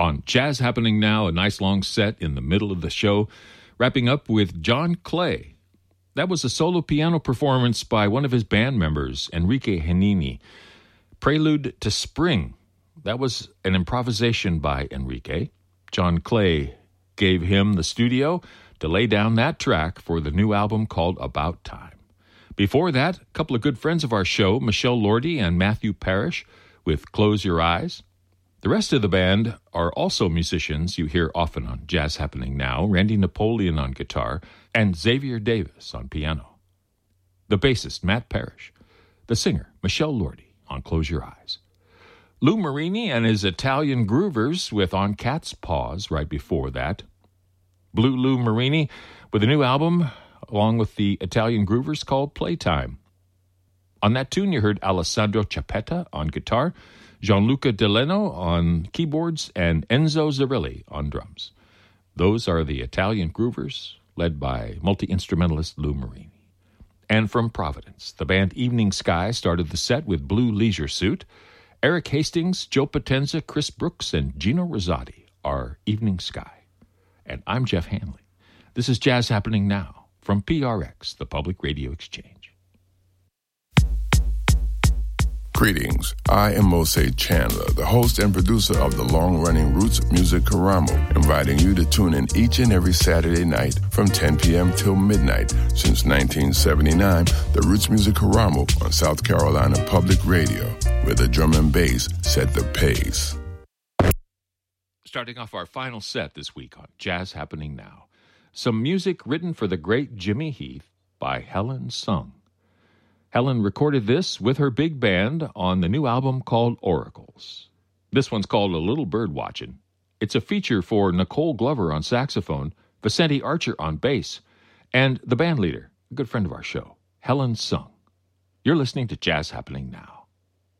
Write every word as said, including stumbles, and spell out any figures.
On Jazz Happening Now, a nice long set in the middle of the show, wrapping up with John Clay. That was a solo piano performance by one of his band members, Enrique Henini. Prelude to Spring. That was an improvisation by Enrique. John Clay gave him the studio to lay down that track for the new album called About Time. Before that, a couple of good friends of our show, Michelle Lordi and Matthew Parrish, with Close Your Eyes. The rest of the band are also musicians you hear often on Jazz Happening Now, Randy Napoleon on guitar and Xavier Davis on piano. The bassist, Matt Parrish. The singer, Michelle Lordi on Close Your Eyes. Lou Marini and his Italian Groovers with On Cat's Paws right before that. Blue Lou Marini with a new album along with the Italian Groovers called Playtime. On that tune you heard Alessandro Chiappetta on guitar, Gianluca Deleno on keyboards, and Enzo Zarilli on drums. Those are the Italian Groovers, led by multi-instrumentalist Lou Marini. And from Providence, the band Evening Sky started the set with Blue Leisure Suit. Eric Hastings, Joe Potenza, Chris Brooks, and Gino Rosati are Evening Sky. And I'm Jeff Hanley. This is Jazz Happening Now from P R X, the Public Radio Exchange. Greetings, I am Mose Chandler, the host and producer of the long-running Roots Music Karamo, inviting you to tune in each and every Saturday night from ten p.m. till midnight. Since nineteen seventy-nine, the Roots Music Karamo on South Carolina Public Radio, where the drum and bass set the pace. Starting off our final set this week on Jazz Happening Now, some music written for the great Jimmy Heath by Helen Sung. Helen recorded this with her big band on the new album called Oracles. This one's called A Little Bird Watchin'. It's a feature for Nicole Glover on saxophone, Vicente Archer on bass, and the band leader, a good friend of our show, Helen Sung. You're listening to Jazz Happening Now.